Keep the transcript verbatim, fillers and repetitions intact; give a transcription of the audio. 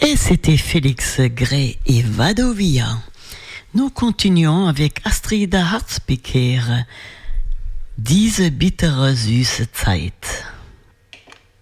Et c'était Félix Gray et Vadovia. Nous continuons avec Astrida Hartspiker. Diese bittere süße Zeit.